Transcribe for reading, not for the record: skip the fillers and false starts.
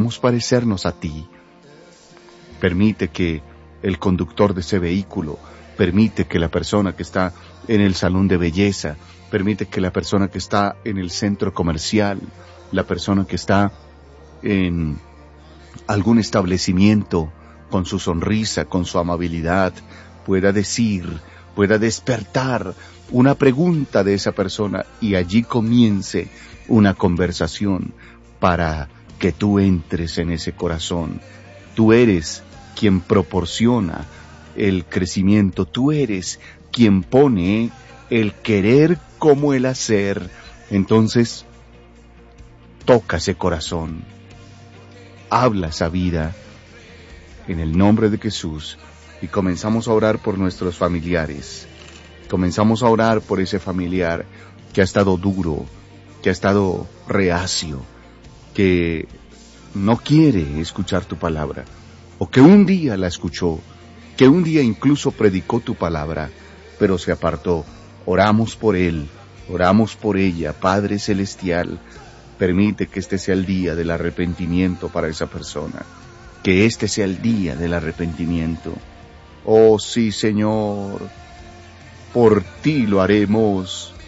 queremos parecernos a ti. Permite que el conductor de ese vehículo, permite que la persona que está en el salón de belleza, permite que la persona que está en el centro comercial, la persona que está en algún establecimiento, con su sonrisa, con su amabilidad, pueda decir, pueda despertar una pregunta de esa persona y allí comience una conversación para que tú entres en ese corazón. Tú eres quien proporciona el crecimiento, tú eres quien pone el querer como el hacer. Entonces, toca ese corazón, habla esa vida en el nombre de Jesús y comenzamos a orar por nuestros familiares. Comenzamos a orar por ese familiar que ha estado duro, que ha estado reacio, que no quiere escuchar tu palabra, o que un día la escuchó, que un día incluso predicó tu palabra, pero se apartó. Oramos por él, oramos por ella. Padre Celestial, permite que este sea el día del arrepentimiento para esa persona, que este sea el día del arrepentimiento. Oh sí, Señor, por ti lo haremos,